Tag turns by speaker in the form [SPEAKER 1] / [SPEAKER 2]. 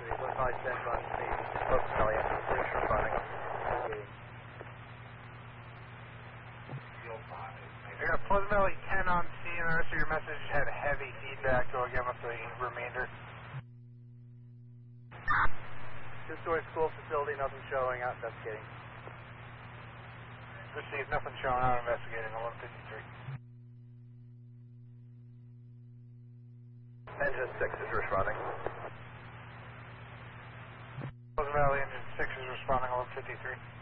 [SPEAKER 1] got Pleasant Valley 10 on scene, and the rest of your message had heavy feedback. Go again with the remainder.
[SPEAKER 2] Two-story school facility, nothing showing out, investigating.
[SPEAKER 1] Received, nothing showing out, investigating, 1153.
[SPEAKER 2] Engine 6 is responding.
[SPEAKER 1] Pleasant Valley Engine 6 is responding, 1153.